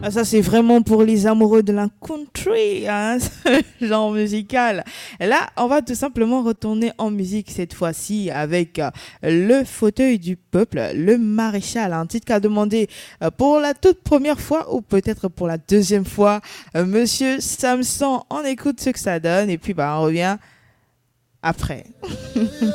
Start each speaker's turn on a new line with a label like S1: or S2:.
S1: Ah, ça, c'est vraiment pour les amoureux de la country, hein, ce genre musical. Et là, on va tout simplement retourner en musique cette fois-ci avec le fauteuil du peuple, le maréchal, un titre qu'a demandé pour la toute première fois ou peut-être pour la deuxième fois, Monsieur Samson. On écoute ce que ça donne et puis bah, on revient après.